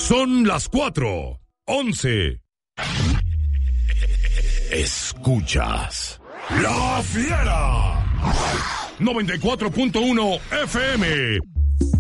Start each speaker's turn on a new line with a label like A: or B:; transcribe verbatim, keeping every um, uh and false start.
A: Son las cuatro, once. Escuchas La Fiera. noventa y cuatro punto uno F M.